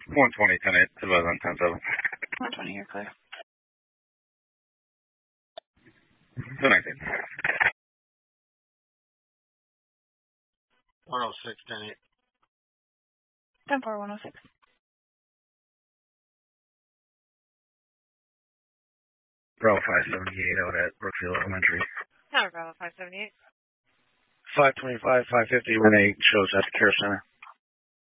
120, 10-8, advise on 10-7. 120, you're clear. 219. 106, 10-8. 10-4, 106. Bravo 578 out at Brookfield Elementary. Tower Bravo 578. 525, 550, Renee shows at the Care Center.